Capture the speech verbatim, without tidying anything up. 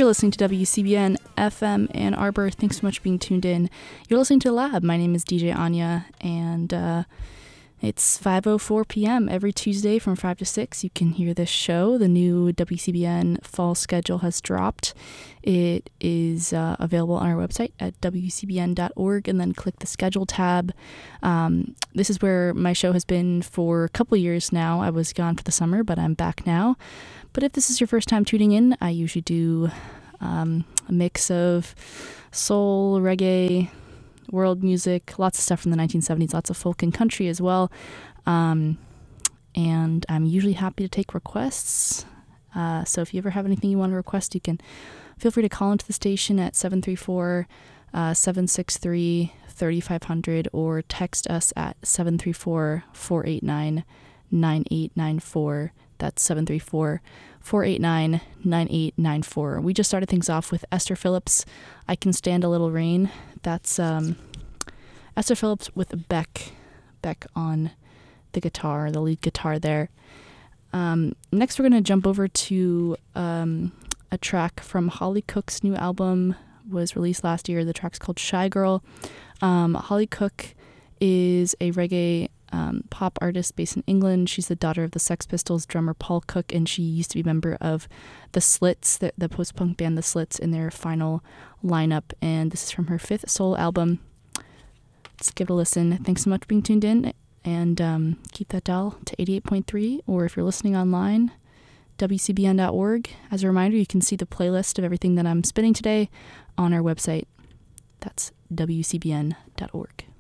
You're listening to W C B N F M Ann Arbor. Thanks so much for being tuned in. You're listening to Lab. My name is D J Anya, and uh, it's five oh four p.m. every Tuesday from five to six. You can hear this show. The new W C B N fall schedule has dropped. It is uh, available on our website at w c b n dot org, and then click the schedule tab. Um, this is where my show has been for a couple years now. I was gone for the summer, but I'm back now. But if this is your first time tuning in, I usually do um, a mix of soul, reggae, world music, lots of stuff from the nineteen seventies, lots of folk and country as well. Um, and I'm usually happy to take requests. Uh, so if you ever have anything you want to request, you can feel free to call into the station at seven three four, seven six three, three five zero zero or text us at seven three four, four eight nine, nine eight nine four. That's seven three four, four eight nine, nine eight nine four. We just started things off with Esther Phillips, I Can Stand a Little Rain. That's um, Esther Phillips with Beck, Beck on the guitar, the lead guitar there. Um, next, we're going to jump over to um, a track from Holly Cook's new album, was released last year. The track's called Shy Girl. Um, Holly Cook is a reggae Um, pop artist based in England. She's the daughter of the Sex Pistols drummer Paul Cook, and she used to be a member of the Slits, the, the post-punk band The Slits, in their final lineup. And this is from her fifth solo album. Let's give it a listen. Thanks so much for being tuned in, and um, keep that dial to eighty-eight point three, or if you're listening online, w c b n dot org. As a reminder, you can see the playlist of everything that I'm spinning today on our website. That's w c b n dot org.